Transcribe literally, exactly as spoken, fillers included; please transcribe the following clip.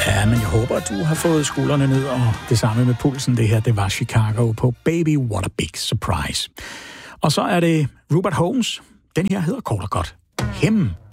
Ja, men jeg håber, at du har fået skuldrene ned, og det samme med pulsen. Det her, det var Chicago på Baby What a Big Surprise. Og så er det Rupert Holmes. Den her hedder kort og godt Him.